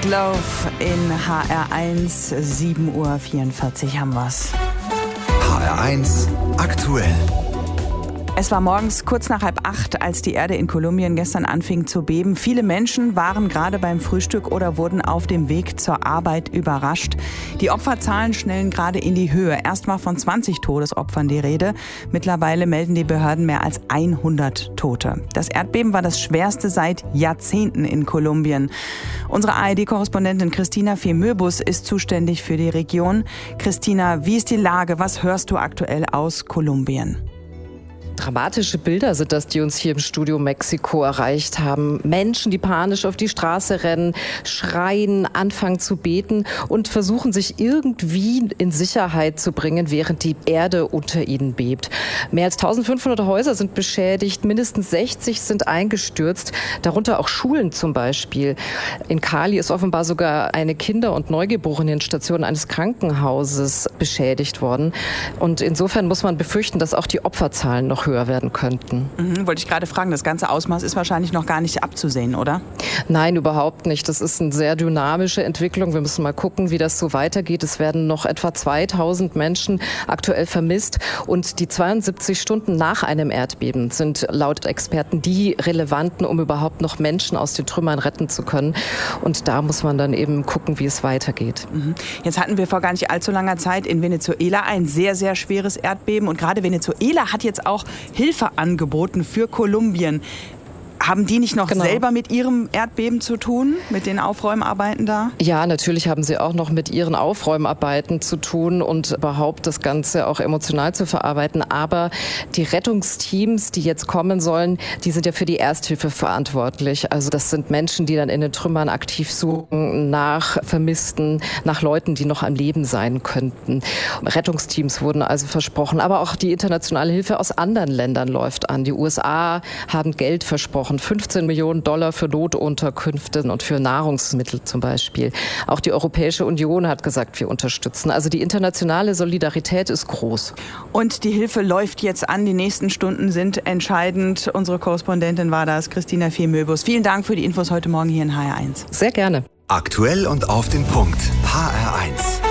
Meatloaf in HR1, 7:44 Uhr haben wir's. HR1 aktuell. Es war morgens kurz nach 7:30, als die Erde in Kolumbien gestern anfing zu beben. Viele Menschen waren gerade beim Frühstück oder wurden auf dem Weg zur Arbeit überrascht. Die Opferzahlen schnellen gerade in die Höhe. Erst war von 20 Todesopfern die Rede. Mittlerweile melden die Behörden mehr als 100 Tote. Das Erdbeben war das schwerste seit Jahrzehnten in Kolumbien. Unsere ARD-Korrespondentin Christina Fiemöbus ist zuständig für die Region. Christina, wie ist die Lage? Was hörst du aktuell aus Kolumbien? Dramatische Bilder sind das, die uns hier im Studio Mexiko erreicht haben. Menschen, die panisch auf die Straße rennen, schreien, anfangen zu beten und versuchen, sich irgendwie in Sicherheit zu bringen, während die Erde unter ihnen bebt. Mehr als 1500 Häuser sind beschädigt, mindestens 60 sind eingestürzt, darunter auch Schulen zum Beispiel. In Cali ist offenbar sogar eine Kinder- und Neugeborenenstation eines Krankenhauses beschädigt worden. Und insofern muss man befürchten, dass auch die Opferzahlen noch höher werden könnten. Wollte ich gerade fragen, das ganze Ausmaß ist wahrscheinlich noch gar nicht abzusehen, oder? Nein, überhaupt nicht. Das ist eine sehr dynamische Entwicklung. Wir müssen mal gucken, wie das so weitergeht. Es werden noch etwa 2000 Menschen aktuell vermisst. Und die 72 Stunden nach einem Erdbeben sind laut Experten die relevanten, um überhaupt noch Menschen aus den Trümmern retten zu können. Und da muss man dann eben gucken, wie es weitergeht. Jetzt hatten wir vor gar nicht allzu langer Zeit in Venezuela ein sehr, sehr schweres Erdbeben. Und gerade Venezuela hat jetzt auch Hilfe angeboten für Kolumbien. Haben die nicht noch selber mit ihrem Erdbeben zu tun, mit den Aufräumarbeiten da? Ja, natürlich haben sie auch noch mit ihren Aufräumarbeiten zu tun und überhaupt das Ganze auch emotional zu verarbeiten. Aber die Rettungsteams, die jetzt kommen sollen, die sind ja für die Ersthilfe verantwortlich. Also das sind Menschen, die dann in den Trümmern aktiv suchen nach Vermissten, nach Leuten, die noch am Leben sein könnten. Rettungsteams wurden also versprochen. Aber auch die internationale Hilfe aus anderen Ländern läuft an. Die USA haben Geld versprochen. 15 Millionen Dollar für Notunterkünfte und für Nahrungsmittel zum Beispiel. Auch die Europäische Union hat gesagt, wir unterstützen. Also die internationale Solidarität ist groß. Und die Hilfe läuft jetzt an. Die nächsten Stunden sind entscheidend. Unsere Korrespondentin war das, Christina Fiemöbus. Vielen Dank für die Infos heute Morgen hier in HR1. Sehr gerne. Aktuell und auf den Punkt. HR1.